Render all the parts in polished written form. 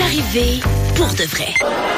arriver pour de vrai.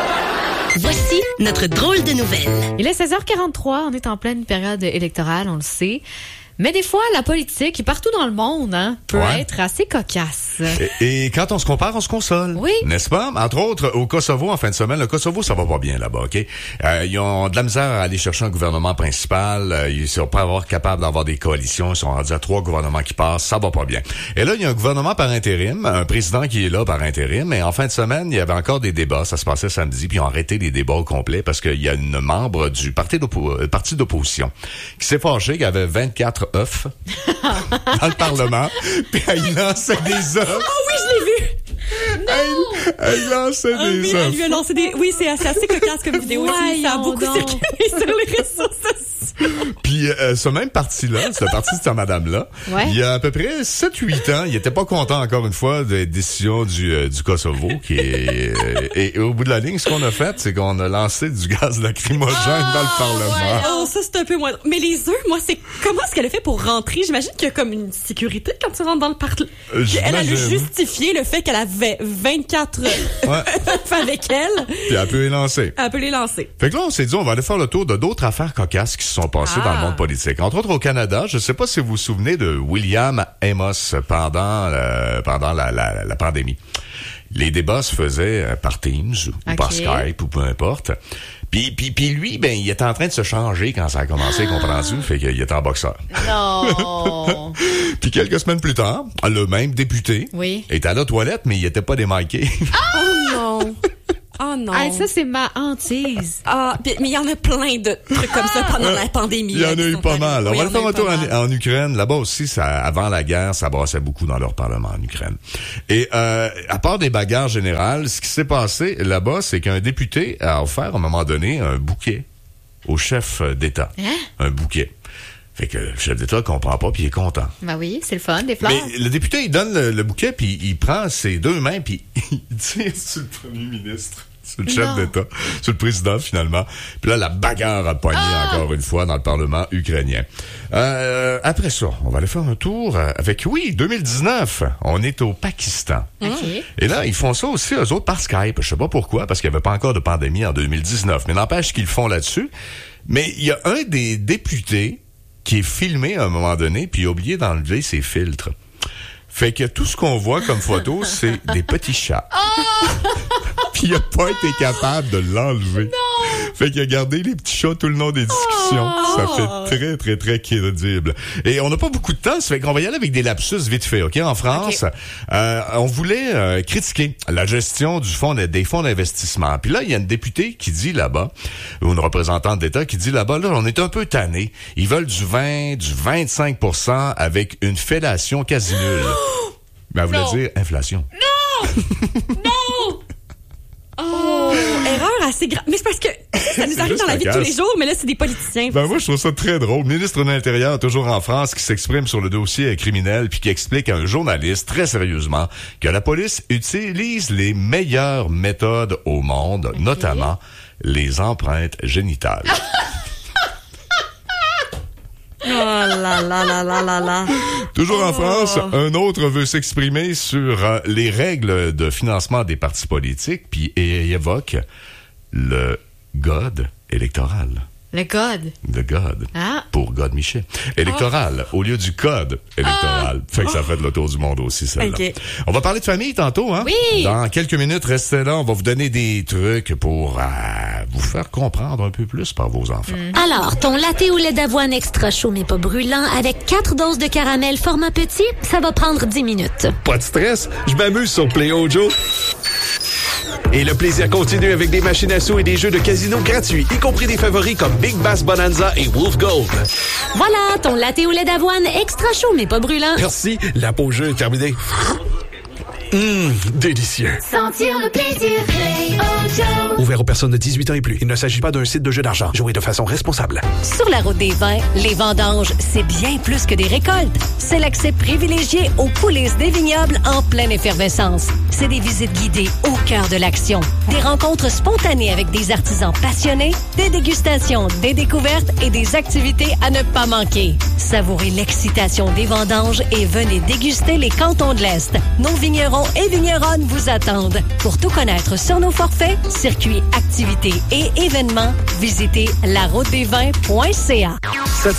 Voici notre drôle de nouvelle. Il est 16h43, on est en pleine période électorale, on le sait. Mais des fois, la politique, partout dans le monde, peut être assez cocasse. Et quand on se compare, on se console. Oui. N'est-ce pas? Entre autres, au Kosovo, en fin de semaine, le Kosovo, ça va pas bien là-bas, OK? Ils ont de la misère à aller chercher un gouvernement principal. Ils sont pas capables d'avoir des coalitions. Ils sont rendus à 3 gouvernements qui passent. Ça va pas bien. Et là, il y a un gouvernement par intérim, un président qui est là par intérim. Et en fin de semaine, il y avait encore des débats. Ça se passait samedi, puis ils ont arrêté les débats au complet parce qu'il y a une membre du parti d'opposition qui s'est fâchée, qui avait 24 œufs dans le Parlement, puis elle lançait des œufs. Oh oui, je l'ai vu! Non! Elle lançait des œufs. Elle lui a lancé des... Oui, c'est assez cocasse comme vidéo. Ça a beaucoup circulé sur les réseaux sociaux. Puis ce même parti-là, ce parti de cette madame-là, il y a à peu près 7-8 ans, il était pas content encore une fois des décisions du Kosovo qui est et au bout de la ligne, ce qu'on a fait, c'est qu'on a lancé du gaz lacrymogène dans le Parlement. Ouais. Oh, ça c'est un peu moins. Mais les œufs, moi, c'est comment est-ce qu'elle a fait pour rentrer? J'imagine qu'il y a comme une sécurité quand tu rentres dans le Parlement. Elle a justifié le fait qu'elle avait 24 œufs avec elle. Puis elle peut les lancer. Elle peut les lancer. Fait que là, on s'est dit, on va aller faire le tour de d'autres affaires cocasses qui se sont passées dans le monde politique. Entre autres au Canada, je sais pas si vous vous souvenez de William Amos pendant la pandémie. Les débats se faisaient par Teams ou par Skype ou peu importe. Puis lui, ben, il était en train de se changer quand ça a commencé, comprends-tu? Fait qu'il était en boxeur. Non! Puis quelques semaines plus tard, le même député était à la toilette, mais il était pas démarqué. Oh non! Oh non. Ah, ça, c'est ma hantise. Ah, mais il y en a plein de trucs comme ça pendant la pandémie. Il y en a eu pas mal. On va le faire un tour en Ukraine. Là-bas aussi, avant la guerre, ça brassait beaucoup dans leur parlement en Ukraine. Et à part des bagarres générales, ce qui s'est passé là-bas, c'est qu'un député a offert à un moment donné un bouquet au chef d'État. Un bouquet. Fait que le chef d'État comprend pas puis il est content. Ben oui, c'est le fun, des fleurs. Mais le député, il donne le bouquet puis il prend ses 2 mains puis il tire sur le premier ministre. Sur le chef d'État, sur le président finalement. Puis là, la bagarre a pogné encore une fois dans le Parlement ukrainien. Après ça, on va aller faire un tour avec, 2019. On est au Pakistan. Okay. Et là, ils font ça aussi, eux autres, par Skype. Je sais pas pourquoi, parce qu'il n'y avait pas encore de pandémie en 2019. Mais n'empêche qu'ils le font là-dessus. Mais il y a un des députés qui est filmé à un moment donné, puis il a oublié d'enlever ses filtres. Fait que tout ce qu'on voit comme photo, c'est des petits chats. Puis il a pas été capable de l'enlever. Non! Fait qu'il a gardé les petits chats tout le long des discussions. Ça fait très, très, très crédible. Et on n'a pas beaucoup de temps, ça fait qu'on va y aller avec des lapsus vite fait, OK? En France, on voulait critiquer la gestion des fonds d'investissement. Puis là, il y a une députée qui dit là-bas, ou une représentante d'État qui dit là-bas, là, on est un peu tannés. Ils veulent du 25% avec une fellation quasi nulle. Mais elle voulait dire inflation. Non! Non! Oh, erreur assez grave. Mais c'est parce que ça nous arrive dans la vie de tous les jours, mais là, c'est des politiciens. Ben moi, je trouve ça très drôle. Le ministre de l'Intérieur, toujours en France, qui s'exprime sur le dossier criminel puis qui explique à un journaliste, très sérieusement, que la police utilise les meilleures méthodes au monde, notamment les empreintes génitales. Oh là là là là là là. Toujours en France, un autre veut s'exprimer sur les règles de financement des partis politiques, puis il évoque le God électoral. Le code. Le God. Pour God Michel. Électoral, au lieu du code électoral. Fait que ça fait le tour du monde aussi, celle-là. Okay. On va parler de famille tantôt, hein? Oui! Dans quelques minutes, restez là. On va vous donner des trucs pour vous faire comprendre un peu plus par vos enfants. Alors, ton latte au lait d'avoine extra chaud mais pas brûlant avec 4 doses de caramel format petit, ça va prendre 10 minutes. Pas de stress, je m'amuse sur Play Ojo. Et le plaisir continue avec des machines à sous et des jeux de casino gratuits, y compris des favoris comme Big Bass Bonanza et Wolf Gold. Voilà, ton latte au lait d'avoine extra chaud mais pas brûlant. Merci, la pause jeu est terminée. Délicieux. Sentir le plaisir Play Ojo. Ouvert aux personnes de 18 ans et plus. Il ne s'agit pas d'un site de jeu d'argent. Jouez de façon responsable. Sur la route des vins, les vendanges, c'est bien plus que des récoltes. C'est l'accès privilégié aux coulisses des vignobles en pleine effervescence. C'est des visites guidées au cœur de l'action. Des rencontres spontanées avec des artisans passionnés, des dégustations, des découvertes et des activités à ne pas manquer. Savourez l'excitation des vendanges et venez déguster les cantons de l'Est. Nos vignerons vignerons et vigneronnes vous attendent. Pour tout connaître sur nos forfaits, circuits, activités et événements, visitez laroutedesvins.ca. Cette